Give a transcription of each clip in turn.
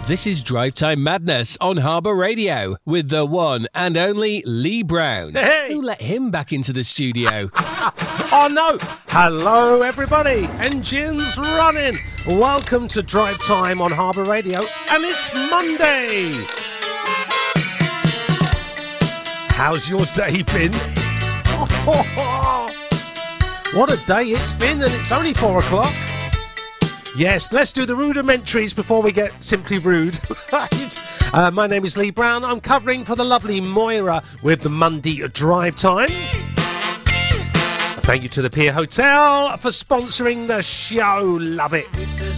This is Drive Time Madness on Harbour Radio with the one and only Lee Brown. Hey! Who let him back into the studio? Oh no! Hello everybody! Engines running! Welcome to Drive Time on Harbour Radio, and it's Monday! How's your day been? What a day it's been, and it's only 4 o'clock. Yes, let's do the rudimentaries before we get simply rude. My name is Lee Brown. I'm covering for the lovely Moira with the Monday Drive Time. Thank you to the Pier Hotel for sponsoring the show. Love it.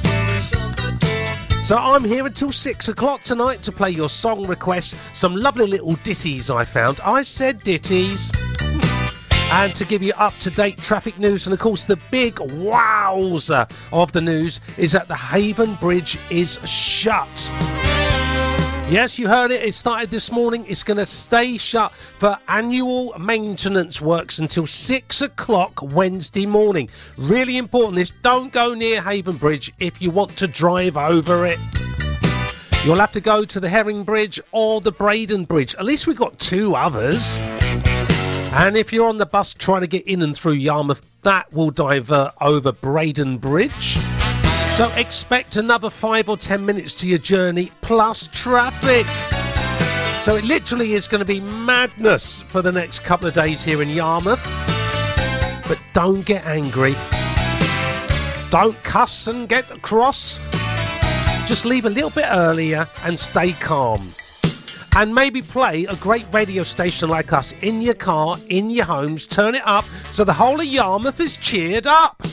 So I'm here until 6 o'clock tonight to play your song requests. Some lovely little ditties I found. I said ditties. And to give you up-to-date traffic news. And, of course, the big wowzer of the news is that the Haven Bridge is shut. Yes, you heard it. It started this morning. It's going to stay shut for annual maintenance works until 6 o'clock Wednesday morning. Really important this. Don't go near Haven Bridge if you want to drive over it. You'll have to go to the Herring Bridge or the Breydon Bridge. At least we've got two others. And if you're on the bus trying to get in and through Yarmouth, that will divert over Breydon Bridge. So expect another 5 or 10 minutes to your journey, plus traffic. So it literally is going to be madness for the next couple of days here in Yarmouth. But don't get angry. Don't cuss and get cross. Just leave a little bit earlier and stay calm. And maybe play a great radio station like us in your car, in your homes. Turn it up so the whole of Yarmouth is cheered up.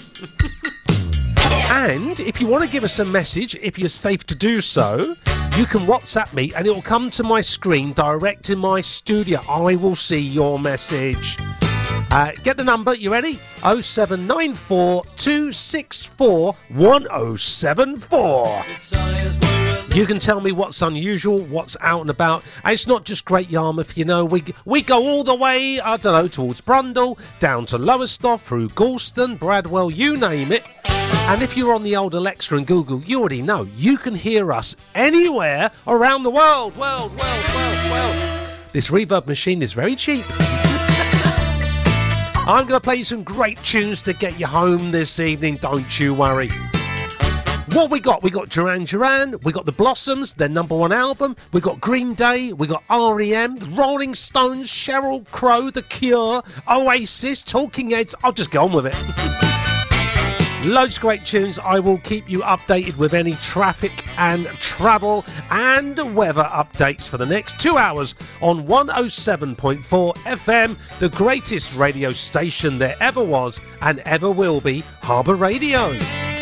And if you want to give us a message, if you're safe to do so, you can WhatsApp me and it will come to my screen direct in my studio. I will see your message. Get the number, you ready? 0794 264 1074. You can tell me what's unusual, what's out and about. And it's not just Great Yarmouth, you know. We go all the way, I don't know, towards Brundall, down to Lowestoft, through Galston, Bradwell, you name it. And if you're on the old Alexa and Google, you already know. You can hear us anywhere around the world. World. This reverb machine is very cheap. I'm going to play you some great tunes to get you home this evening, don't you worry. What we got? We got Duran Duran, we got The Blossoms, their #1 album, we got Green Day, we got R.E.M., The Rolling Stones, Sheryl Crow, The Cure, Oasis, Talking Heads. I'll just go on with it. Loads of great tunes. I will keep you updated with any traffic and travel and weather updates for the next 2 hours on 107.4 FM, the greatest radio station there ever was and ever will be, Harbour Radio.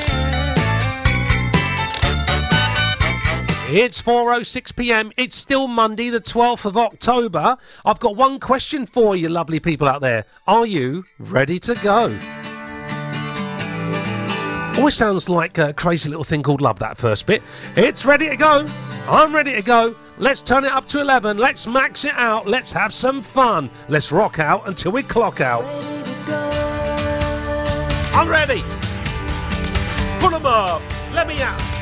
It's 4:06 p.m. It's still Monday, the 12th of October. I've got one question for you, lovely people out there. Are you ready to go? Always sounds like a crazy little thing called love, that first bit. It's ready to go. I'm ready to go. Let's turn it up to 11. Let's max it out. Let's have some fun. Let's rock out until we clock out. I'm ready. Pull 'em up. Let me out.